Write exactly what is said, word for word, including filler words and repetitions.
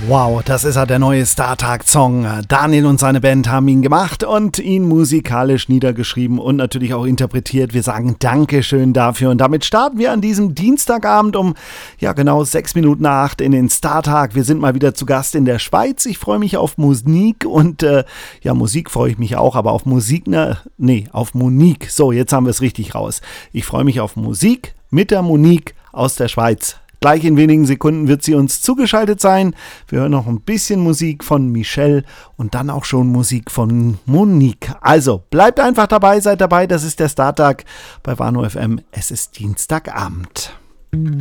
Wow, das ist ja der neue StarTag-Song. Daniel und seine Band haben ihn gemacht und ihn musikalisch niedergeschrieben und natürlich auch interpretiert. Wir sagen Dankeschön dafür und damit starten wir an diesem Dienstagabend um ja genau sechs Minuten nach acht in den StarTag. Wir sind mal wieder zu Gast in der Schweiz. Ich freue mich auf Musik und äh, ja, Musik freue ich mich auch, aber auf Musik, ne, nee, auf Monique. So, jetzt haben wir es richtig raus. Ich freue mich auf Musik mit der Monique aus der Schweiz. Gleich in wenigen Sekunden wird sie uns zugeschaltet sein. Wir hören noch ein bisschen Musik von Michelle und dann auch schon Musik von Monique. Also bleibt einfach dabei, seid dabei. Das ist der StarTag bei Warnow F M. Es ist Dienstagabend.